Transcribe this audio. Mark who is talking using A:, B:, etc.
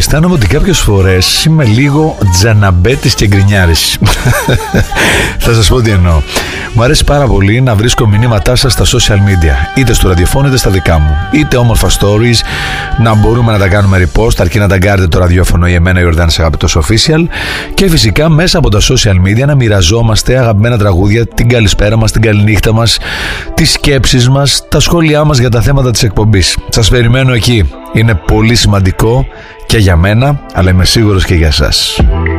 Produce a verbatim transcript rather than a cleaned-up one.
A: αισθάνομαι ότι κάποιες φορές είμαι λίγο τζαναμπέτης και γκρινιάρης. Θα σας πω τι εννοώ. Μου αρέσει πάρα πολύ να βρίσκω μηνύματά σας στα social media, είτε στο ραδιοφώνο είτε στα δικά μου, είτε όμορφα stories, να μπορούμε να τα κάνουμε repost, αρκεί να ταγκάρετε το ραδιόφωνο ή εμένα Ιορδάνης Αγαπητός Official, και φυσικά μέσα από τα social media να μοιραζόμαστε αγαπημένα τραγούδια, την καλησπέρα μας, την καληνύχτα μας, τις σκέψεις μας, τα σχόλιά μας για τα θέματα της εκπομπής. Σας περιμένω εκεί. Είναι πολύ σημαντικό και για μένα, αλλά είμαι σίγουρος και για εσάς.